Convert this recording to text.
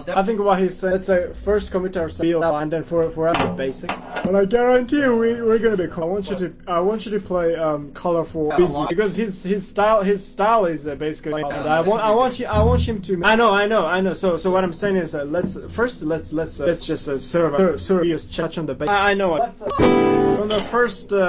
I think what he's saying, let's say first commit ourselves and then for the basic. But I guarantee you we're gonna be cool. I want you to play colorful busy because his style is basically. I want him to. I know. So what I'm saying is let's just serve touch on the base. I know. From the first